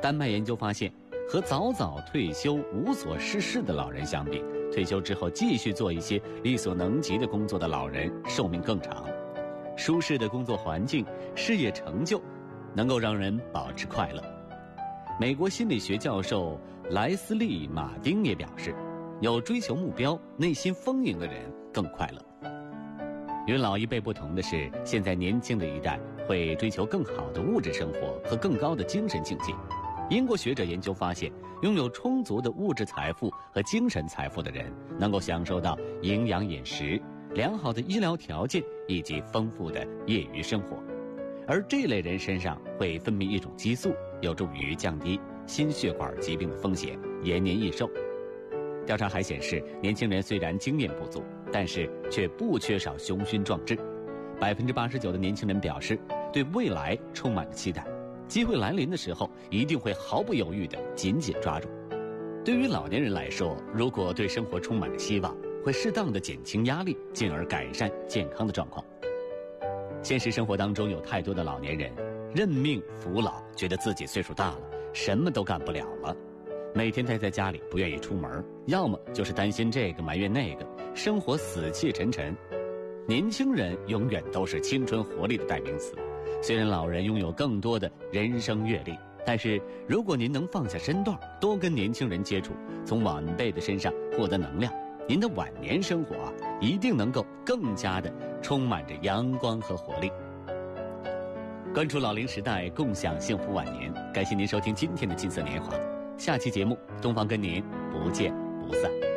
丹麦研究发现，和早早退休无所事事的老人相比，退休之后继续做一些力所能及的工作的老人寿命更长。舒适的工作环境、事业成就能够让人保持快乐。美国心理学教授莱斯利·马丁也表示，有追求目标、内心丰盈的人更快乐。与老一辈不同的是，现在年轻的一代会追求更好的物质生活和更高的精神境界。英国学者研究发现，拥有充足的物质财富和精神财富的人，能够享受到营养饮食、良好的医疗条件以及丰富的业余生活，而这类人身上会分泌一种激素，有助于降低心血管疾病的风险，延年益寿。调查还显示，年轻人虽然经验不足，但是却不缺少雄心壮志。89%的年轻人表示对未来充满了期待，机会来临的时候一定会毫不犹豫地紧紧抓住。对于老年人来说，如果对生活充满了希望，会适当地减轻压力，进而改善健康的状况。现实生活当中有太多的老年人认命服老，觉得自己岁数大了，什么都干不了了，每天待在家里不愿意出门，要么就是担心这个埋怨那个，生活死气沉沉。年轻人永远都是青春活力的代名词，虽然老人拥有更多的人生阅历，但是如果您能放下身段，多跟年轻人接触，从晚辈的身上获得能量，您的晚年生活一定能够更加的充满着阳光和活力。关注老龄时代，共享幸福晚年。感谢您收听今天的金色年华，下期节目东方跟您不见不散。